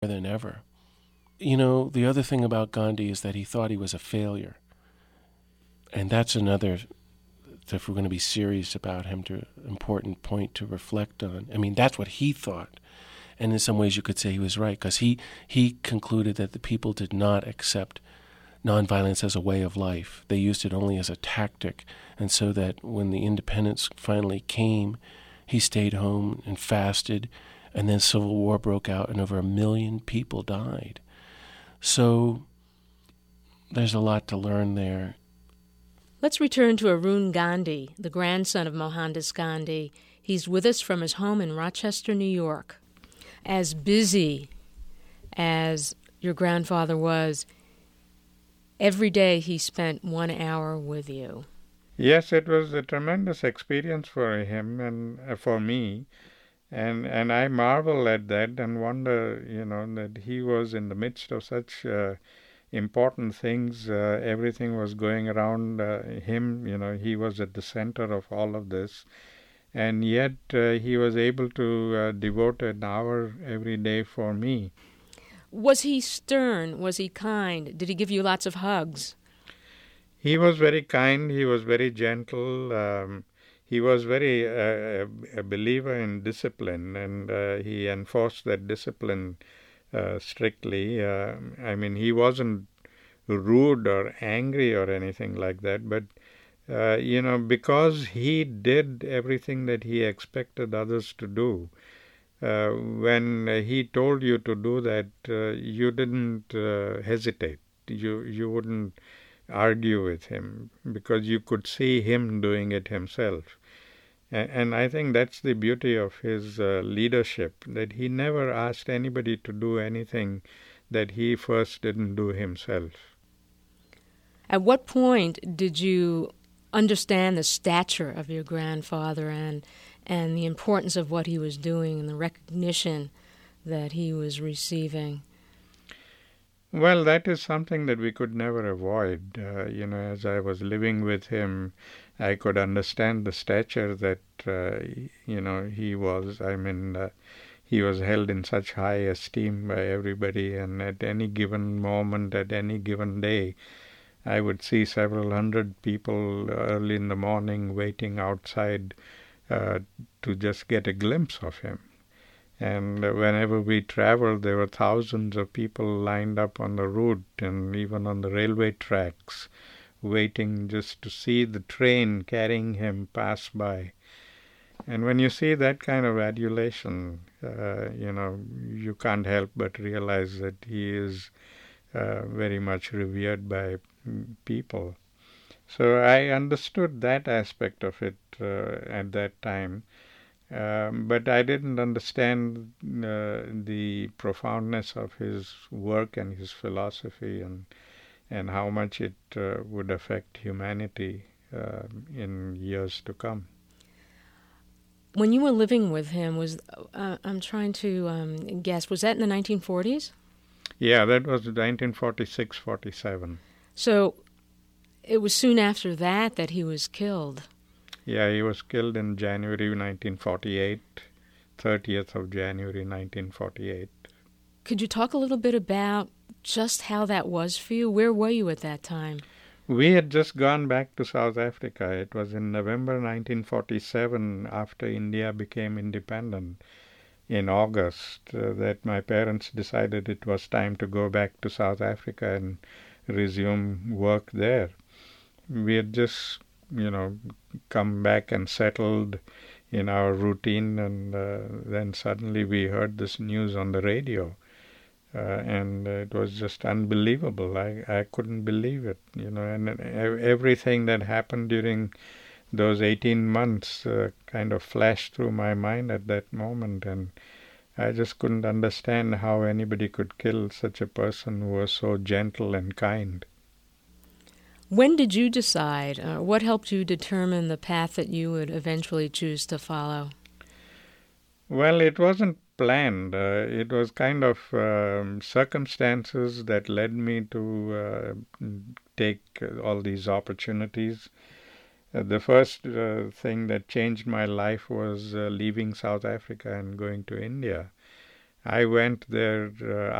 than ever. You know, the other thing about Gandhi is that he thought he was a failure. And that's another, if we're going to be serious about him, important point to reflect on. I mean, that's what he thought. And in some ways you could say he was right, because he concluded that the people did not accept nonviolence as a way of life. They used it only as a tactic. And so that when the independence finally came, he stayed home and fasted, and then civil war broke out and over 1 million people died. So there's a lot to learn there. Let's return to Arun Gandhi, the grandson of Mohandas Gandhi. He's with us from his home in Rochester, New York. As busy as your grandfather was, every day he spent 1 hour with you. Yes, it was a tremendous experience for him and for me. And I marvel at that and wonder, that he was in the midst of such important things. Everything was going around him. He was at the center of all of this. And yet he was able to devote an hour every day for me. Was he stern? Was he kind? Did he give you lots of hugs? He was very kind. He was very gentle. He was very a believer in discipline, and he enforced that discipline strictly. He wasn't rude or angry or anything like that, but because he did everything that he expected others to do. When he told you to do that, you didn't hesitate. You wouldn't argue with him because you could see him doing it himself. And I think that's the beauty of his leadership, that he never asked anybody to do anything that he first didn't do himself. At what point did you understand the stature of your grandfather and the importance of what he was doing and the recognition that he was receiving? Well, that is something that we could never avoid. As I was living with him, I could understand the stature that, he was. He was held in such high esteem by everybody, and at any given moment, at any given day, I would see several hundred people early in the morning waiting outside to just get a glimpse of him. And whenever we traveled, there were thousands of people lined up on the route and even on the railway tracks, waiting just to see the train carrying him pass by. And when you see that kind of adulation, you can't help but realize that he is very much revered by people. So I understood that aspect of it at that time. But I didn't understand the profoundness of his work and his philosophy and how much it would affect humanity in years to come. When you were living with him, I'm trying to guess, was that in the 1940s? Yeah, that was 1946-47. So it was soon after that he was killed. Yeah, he was killed in January 1948, 30th of January 1948. Could you talk a little bit about just how that was for you? Where were you at that time? We had just gone back to South Africa. It was in November 1947, after India became independent in August, that my parents decided it was time to go back to South Africa and resume work there. We had just come back and settled in our routine, and then suddenly we heard this news on the radio, and it was just unbelievable. I couldn't believe it, and everything that happened during those 18 months kind of flashed through my mind at that moment, and I just couldn't understand how anybody could kill such a person who was so gentle and kind. When did you decide, what helped you determine the path that you would eventually choose to follow? Well, it wasn't planned. It was kind of circumstances that led me to take all these opportunities. The first thing that changed my life was leaving South Africa and going to India. I went there